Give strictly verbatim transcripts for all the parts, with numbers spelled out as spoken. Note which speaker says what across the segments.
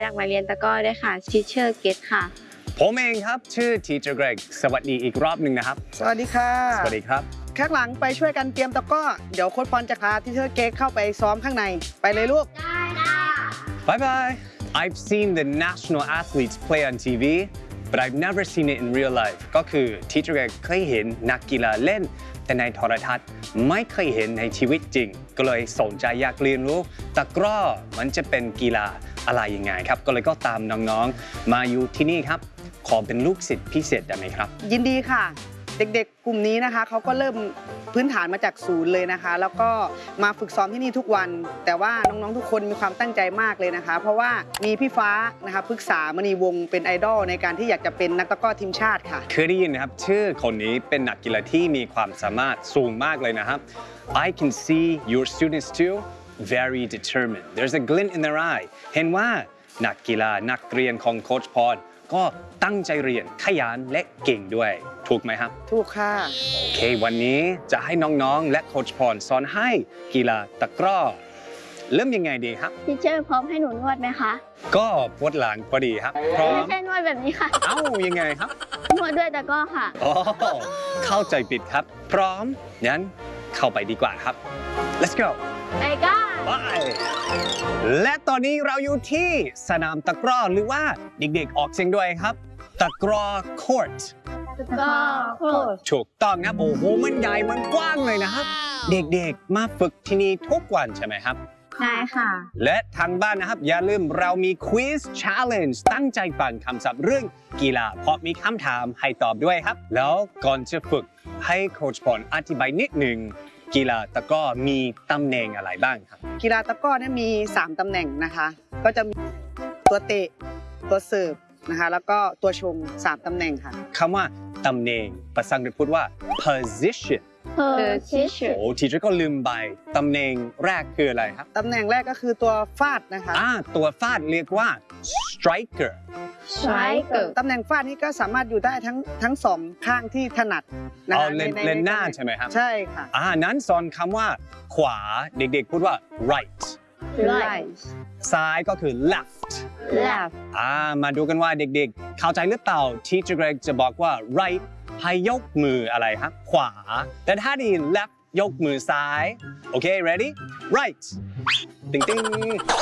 Speaker 1: อยากมาเรียนตะกร้อด้วยค่ะทีเชอร์เกตค่ะ
Speaker 2: ผมเองครับชื่อ Teacher Greg สวัสดีอีกรอบหนึ่งนะครับ
Speaker 3: สวัสดีค่ะ
Speaker 2: สวัสดีครับ
Speaker 3: ข้างหลังไปช่วยกันเตรียมตะกร้อเดี๋ยวโค้ชพรจะพาทีเชอร์เกตเข้าไปซ้อมข้างในไปเลยลูก
Speaker 1: ได้ค่ะ
Speaker 2: Bye bye I've seen the national athletes play on ที วี but I've never seen it in real life ก็คือ Teacher Greg เคยเห็นนักกีฬาเล่นแต่ในโทรทัศน์ไม่เคยเห็นในชีวิตจริงก็เลยสนใจอยากเรียนรู้ตะกร้อมันจะเป็นกีฬาอะไรยังไงครับก็เลยก็ตามน้องๆมาอยู่ที่นี่ครับขอเป็นลูกศิษย์พิเศษได้ไหมครับ
Speaker 3: ยินดีค่ะเด็กๆกลุ่มนี้นะคะเขาก็เริ่มพื้นฐานมาจากศูนย์เลยนะคะแล้วก็มาฝึกซ้อมที่นี่ทุกวันแต่ว่าน้องๆทุกคนมีความตั้งใจมากเลยนะคะเพราะว่ามีพี่ฟ้านะคะปรึกษามณีวงศ์เป็นไอดอลในการที่อยากจะเป็นนักตะกร้อทีมชาติค่ะ
Speaker 2: เคยได้ยินนะครับชื่อคนนี้เป็นนักกีฬาที่มีความสามารถสูงมากเลยนะครับ I can see your students too very determined there's a glint in their eye เห็นว่านักกีฬานักเรียนของโค้ชพรก็ตั้งใจเรียนขยันและเก่งด้วยถูกไหมครับ
Speaker 3: ถูกค่ะ
Speaker 2: โอเควันนี้จะให้น้องๆและโค้ชพรสอนให้กีฬาตะกร้อเริ่มยังไงดีครับ
Speaker 1: ทีเชอร์พร้อมให้หนูนวดไหมคะ
Speaker 2: ก็ปวดหลังพอดีครับพร้อม
Speaker 1: ไม่ใช่นวดแบบนี้ค่ะ
Speaker 2: เอ้ายังไงครับ
Speaker 1: นวดด้วยตะกร้อค่ะ
Speaker 2: อ๋อเข้าใจผิดครับพร้อมงั้นเข้าไปดีกว่าครับ let's go
Speaker 1: ไปกัน
Speaker 2: ไปและตอนนี้เราอยู่ที่สนามตะกร้อหรือว่าเด็กๆออกเสียงด้วยครับตะกร้อ court
Speaker 1: ตะกร้อ court
Speaker 2: ถูกต้องครับโอ้โหมันใหญ่มันกว้างเลยนะครับเด็กๆมาฝึกที่นี่ทุกวันใช่ไหมครับ
Speaker 1: ใช่ค่ะ
Speaker 2: และทางบ้านนะครับอย่าลืมเรามี quiz challenge ตั้งใจฟังคำศัพท์เรื่องกีฬาเพราะมีคำถามให้ตอบด้วยครับแล้วก่อนจะฝึกให้โค้ชพรอธิบายนิดหนึ่งกีฬาตะกร้อมีตำแหน่งอะไรบ้างครับ
Speaker 3: กีฬาตะกร้อเนี่ยมีสามตำแหน่งนะคะก็จะมีตัวเตะตัวเสิร์ฟนะคะแล้วก็ตัวชงสามตำแหน่งค่ะ
Speaker 2: คำว่าตำแหน่งภาษาอังกฤษพูดว่า position
Speaker 1: position
Speaker 2: โอ้ทีเชอร์ก็ลืมไปตำแหน่งแรกคืออะไรครับ
Speaker 3: ตำแหน่งแรกก็คือตัวฟาดนะคะ
Speaker 2: อ่าตัวฟาดเรียกว่า striker
Speaker 1: striker
Speaker 3: ตำแหน่งฟาดนี้ก็สามารถอยู่ได้ทั้งทั้งสองข้างที่ถนัดนะคะ
Speaker 2: เลนเลนหน้าใช่ไหมครับ
Speaker 3: ใช่ค่ะ
Speaker 2: อ่านั้นสอนคำว่าขวาเด็กๆพูดว่า right
Speaker 1: right
Speaker 2: ซ้ายก็คือ left
Speaker 1: left
Speaker 2: อ่ามาดูกันว่าเด็กๆเข้าใจหรือเปล่า Teacher Greg จะบอกว่า right ให้ยกมืออะไรครับขวาแต่ถ้าดี left ยกมือซ้ายโอเค ready right ติ๊งติ๊ง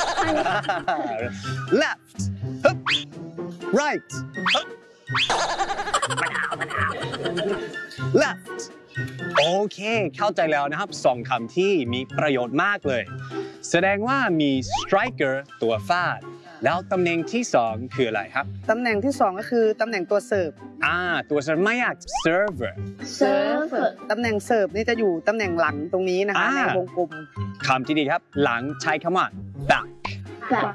Speaker 2: left ฮึบ right ฮึบมะนาวมะนาว left โอเคเข้าใจแล้วนะครับสองคำที่มีประโยชน์มากเลยแสดงว่ามี striker ตัวฟาดแล้วตำแหน่งที่สองคืออะไรครับ
Speaker 3: ตำแหน่งที่สองก็คือตำแหน่งตัวเสิร์ฟ
Speaker 2: อ่าตัวเสิร์ฟไม่ยาก server
Speaker 1: server
Speaker 3: ตำแหน่งเสิร์ฟนี่จะอยู่ตำแหน่งหลังตรงนี้นะคะในวงกลม
Speaker 2: คำที่ดีครับหลังใช้คำว่า back
Speaker 1: back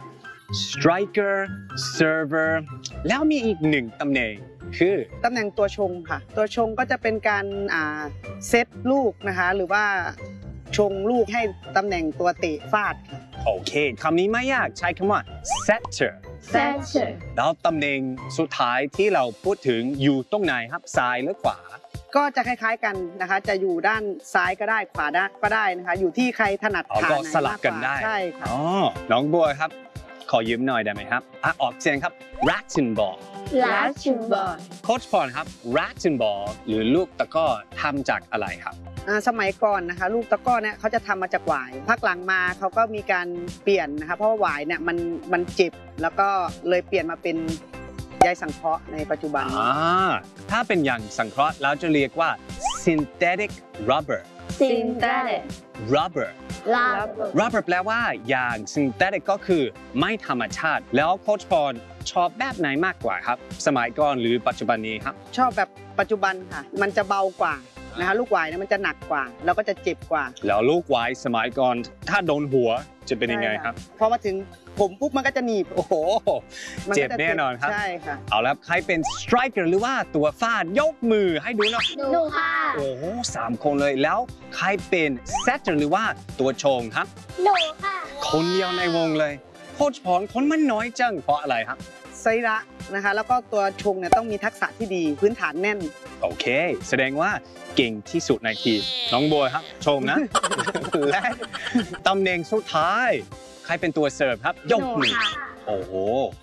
Speaker 2: striker server แล้วมีอีกหนึ่งตำแหน่งคือ
Speaker 3: ตำแหน่งตัวชงค่ะตัวชงก็จะเป็นการอ่าเซตลูกนะคะหรือว่าชงลูกให้ตำแหน่งตัวเตะฟาด
Speaker 2: โอเคคำนี้ไม่ยากใช้คำว่า setter
Speaker 1: setter
Speaker 2: แล้วตำแหน่งสุดท้ายที่เราพูดถึงอยู่ตรงไหนครับซ้ายหรือขวา
Speaker 3: ก็จะคล้ายๆกันนะคะจะอยู่ด้านซ้ายก็ได้ขวาก็ได้นะคะอยู่ที่ใครถนัดขาไหนมากกว่า
Speaker 2: สลับกันได้
Speaker 3: ใช่ค่ะ
Speaker 2: อ๋อน้องบัวครับขอยืมหน่อยได้ไหมครับอ่ะออกเสียงครับ ratchen ball
Speaker 1: ratchen ball
Speaker 2: โค้ชพรครับ ratchen ball หรือลูกตะกร้อทำจากอะไรครับ
Speaker 3: สมัยก่อนนะคะลูกตะกร้อเนี่ยเขาจะทำมาจากหวายพักหลังมาเขาก็มีการเปลี่ยนนะคะเพราะว่าหวายเนี่ยมันมันเจ็บแล้วก็เลยเปลี่ยนมาเป็นใยสังเคราะห์ในปัจจุบัน
Speaker 2: อ่าถ้าเป็นอย่างสังเคราะห์เราจะเรียกว่า synthetic rubber
Speaker 1: synthetic
Speaker 2: rubber
Speaker 1: rubber
Speaker 2: rubber แปลว่าอย่าง synthetic ก็คือไม่ธรรมชาติแล้วโค้ชพรชอบแบบไหนมากกว่าครับสมัยก่อนหรือปัจจุบันนี้ครับ
Speaker 3: ชอบแบบปัจจุบันค่ะมันจะเบากว่านะคะลูกหวายเนี่ยมันจะหนักกว่าแล้วก็จะเจ็บกว่า
Speaker 2: แล้วลูกหวายสมัยก่อนถ้าโดนหัวจะเป็นยังไงครับ
Speaker 3: พอมาถึงผมปุ๊บมันก็จะหนีบ
Speaker 2: โอ้โหเจ็บแน่นอนครับ
Speaker 3: ใช่ค่ะ
Speaker 2: เอาแล้วใครเป็น striker หรือว่าตัวฟาดยกมือให้ดูหน่อย
Speaker 1: หนูค่ะ
Speaker 2: โอ้โหสามคนเลยแล้วใครเป็น setter หรือว่าตัวชงครับ
Speaker 1: หนูค่ะ
Speaker 2: คนเดียวในวงเลยโค้ชพรคนมันน้อยจังเพราะอะไรครับ
Speaker 3: ไซระนะคะแล้วก็ตัวชงเนี่ยต้องมีทักษะที่ดีพื้นฐานแน่น
Speaker 2: โอเคแสดงว่าเก่งที่สุดในทีมน้องบัวครับชมนะและตำแหน่งสุดท้ายใครเป็นตัวเสิร์ฟครับยกมือโอ้โห